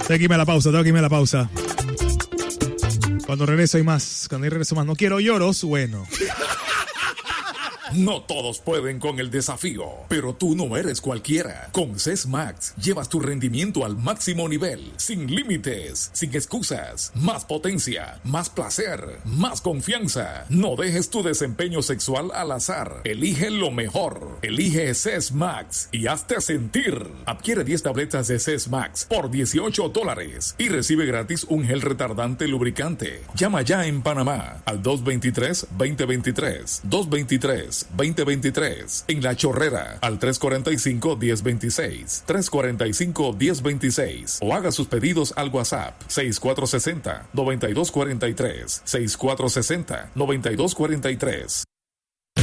Tengo que irme a la pausa. Cuando regreso hay más. No quiero lloros, bueno. No todos pueden con el desafío, pero tú no eres cualquiera. Con CES Max llevas tu rendimiento al máximo nivel, sin límites, sin excusas, más potencia, más placer, más confianza. No dejes tu desempeño sexual al azar. Elige lo mejor. Elige CES Max y hazte sentir. Adquiere 10 tabletas de CES Max por $18 y recibe gratis un gel retardante lubricante. Llama ya en Panamá al 223-2023, 223-2023, en La Chorrera al 345-1026, 345-1026, o haga sus pedidos al WhatsApp 6460-9243, 6460-9243.